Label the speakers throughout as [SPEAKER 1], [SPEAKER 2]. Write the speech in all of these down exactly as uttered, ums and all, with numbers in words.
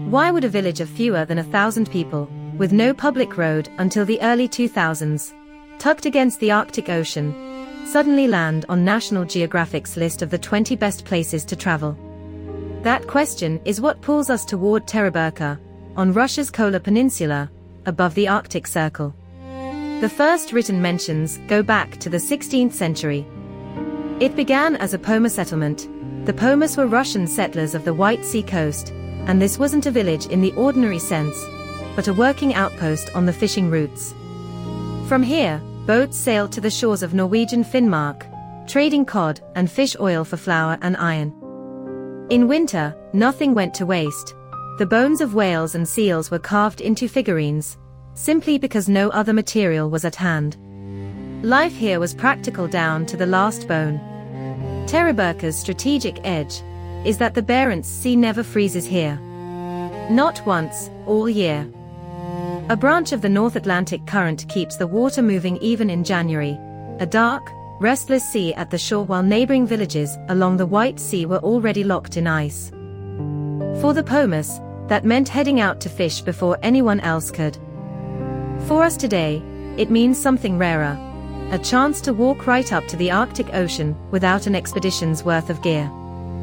[SPEAKER 1] Why would a village of fewer than a thousand people, with no public road until the early two thousands, tucked against the Arctic Ocean, suddenly land on National Geographic's list of the twenty best places to travel? That question is what pulls us toward Tereberka, on Russia's Kola Peninsula, above the Arctic Circle. The first written mentions go back to the sixteenth century. It began as a Poma settlement. The Pomas were Russian settlers of the White Sea coast, and this wasn't a village in the ordinary sense, but a working outpost on the fishing routes. From here, boats sailed to the shores of Norwegian Finnmark, trading cod and fish oil for flour and iron. In winter, nothing went to waste. The bones of whales and seals were carved into figurines, simply because no other material was at hand. Life here was practical down to the last bone. Tereberka's strategic edge is that the Barents Sea never freezes here. Not once, all year. A branch of the North Atlantic Current keeps the water moving even in January, a dark, restless sea at the shore, while neighboring villages along the White Sea were already locked in ice. For the Pomas, that meant heading out to fish before anyone else could. For us today, it means something rarer. A chance to walk right up to the Arctic Ocean without an expedition's worth of gear.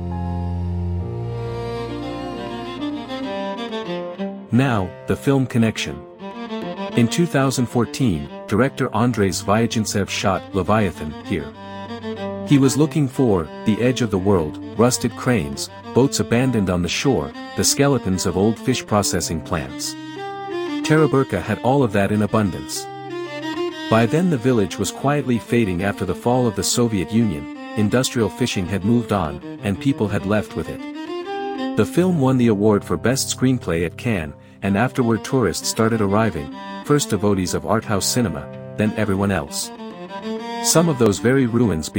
[SPEAKER 2] Now, the film connection. In two thousand fourteen, director Andrei Zvyagintsev shot Leviathan here. He was looking for the edge of the world, rusted cranes, boats abandoned on the shore, the skeletons of old fish processing plants. Tereberka had all of that in abundance. By then the village was quietly fading after the fall of the Soviet Union, industrial fishing had moved on, and people had left with it. The film won the award for Best Screenplay at Cannes, and afterward tourists started arriving, first devotees of art house cinema, then everyone else. Some of those very ruins